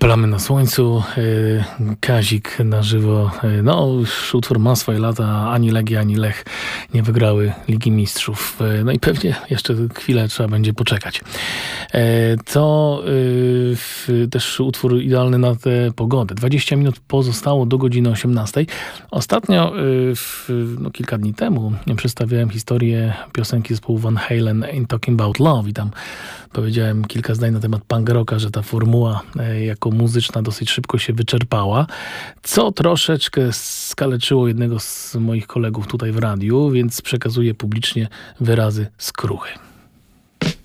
Plamy na słońcu, Kazik na żywo. No, już utwór ma swoje lata, ani Legia, ani Lech nie wygrały Ligi Mistrzów. No i pewnie jeszcze chwilę trzeba będzie poczekać. To też utwór idealny na tę pogodę. 20 minut pozostało do godziny 18. Ostatnio, kilka dni temu, przedstawiałem historię piosenki zespołu Van Halen Ain't Talking About Love i tam powiedziałem kilka zdań na temat punk rocka, że ta formuła jako muzyczna dosyć szybko się wyczerpała, co troszeczkę skaleczyło jednego z moich kolegów tutaj w radiu, więc przekazuję publicznie wyrazy skruchy.